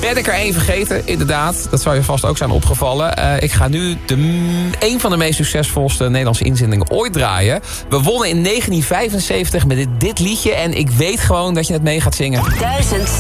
Ben ik er één vergeten, inderdaad. Dat zou je vast ook zijn opgevallen. Ik ga nu een van de meest succesvolste Nederlandse inzendingen ooit draaien. We wonnen in 1975 met dit liedje. En ik weet gewoon dat je het mee gaat zingen. 1000